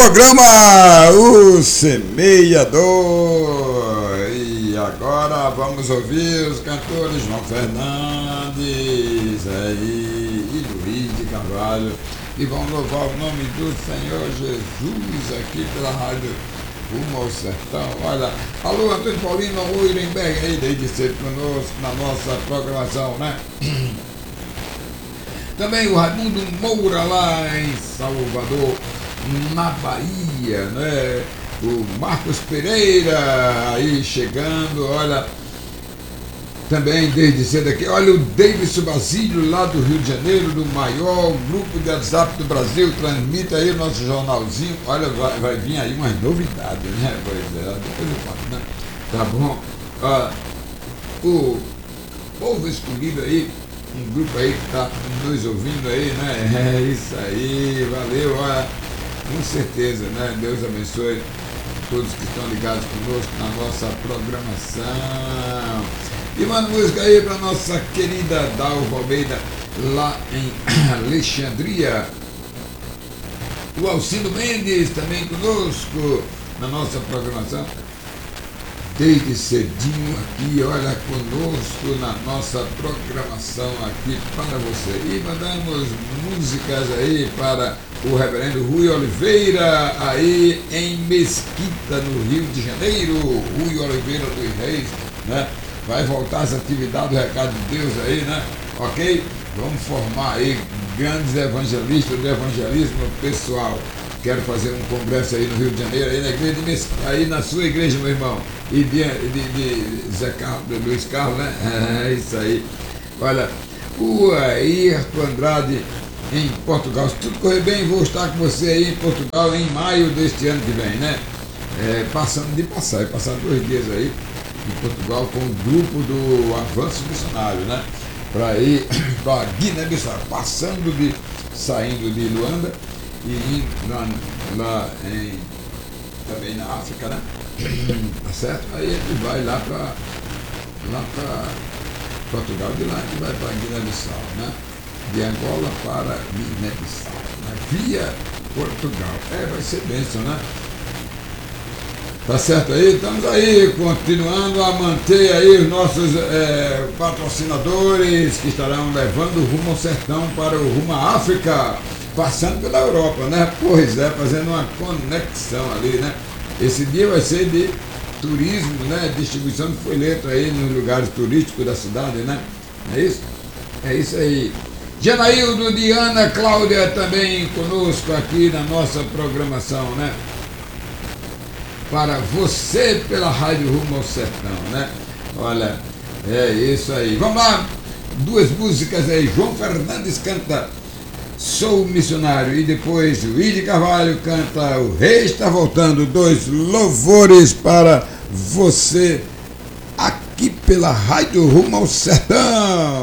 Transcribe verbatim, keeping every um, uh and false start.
programa O Semeador. E agora vamos ouvir os cantores João Fernandes aí, e Luiz de Carvalho, que vão louvar o nome do Senhor Jesus aqui pela rádio Rumo ao Sertão. Olha, alô Antônio Paulino, alô Irenberg aí, desde cedo conosco na nossa programação, né? Também o Raimundo Moura lá em Salvador, na Bahia, né? O Marcos Pereira aí chegando, olha, também desde cedo aqui, olha o Davidson Basílio lá do Rio de Janeiro, do maior grupo de WhatsApp do Brasil, transmite aí o nosso jornalzinho, olha, vai, vai vir aí umas novidades, né? Pois é, depois eu conto, né? Tá bom? Ah, o povo escolhido aí, um grupo aí que está nos ouvindo aí, né? É isso aí, valeu, olha, com certeza, né? Deus abençoe todos que estão ligados conosco na nossa programação. E manda música aí para nossa querida Dalva Almeida, lá em Alexandria. O Alcindo Mendes também conosco na nossa programação. Desde cedinho aqui, olha, conosco na nossa programação aqui para você. E mandamos músicas aí para o reverendo Rui Oliveira, aí em Mesquita, no Rio de Janeiro. Rui Oliveira dos Reis, né? Vai voltar essa atividade do Recado de Deus aí, né? Ok? Vamos formar aí grandes evangelistas do evangelismo pessoal. Quero fazer um congresso aí no Rio de Janeiro, aí na igreja de Mesquita, aí na sua igreja, meu irmão. E de, de, de Zé Carlos, de Luiz Carlos, né? É isso aí. Olha, o Ayrton Andrade em Portugal. Se tudo correr bem, vou estar com você aí em Portugal em maio deste ano que vem, né? É, passando de passar, passar dois dias aí em Portugal com o grupo do Avanço Missionário, né? Para ir para Guiné-Bissau, passando de, saindo de Luanda e indo lá, lá em, também na África, né? Tá certo? Aí ele vai lá para lá para Portugal, de lá ele vai para Guiné-Bissau, né? De Angola para Guiné-Bissau, né? Via Portugal. É, vai ser bênção, né? Tá certo aí? Estamos aí continuando a manter aí os nossos é, patrocinadores que estarão levando o Rumo ao Sertão para o Rumo à África, passando pela Europa, né? Pois é, fazendo uma conexão ali, né? Esse dia vai ser de turismo, né? Distribuição de folheto aí nos lugares turísticos da cidade, né? É isso? É isso aí. Janaildo, Diana, Cláudia também conosco aqui na nossa programação, né? Para você pela Rádio Rumo ao Sertão, né? Olha, é isso aí. Vamos lá, duas músicas aí. João Fernandes canta Sou Missionário e depois Luiz de Carvalho canta O Rei Está Voltando. Dois louvores para você aqui pela Rádio Rumo ao Sertão.